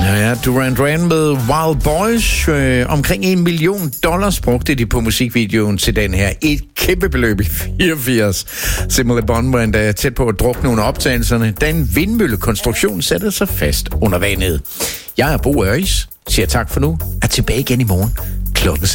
Ja, Duran Duran med Wild Boys. Omkring $1 million brugte de på musikvideoen til den her. Et kæmpe beløb i 84. Simon Le Bon var endda tæt på at drukne under optagelserne, da en vindmøllekonstruktion satte sig fast under vandet. Jeg er Bo Øris, siger tak for nu, er tilbage igen i morgen klokken 6.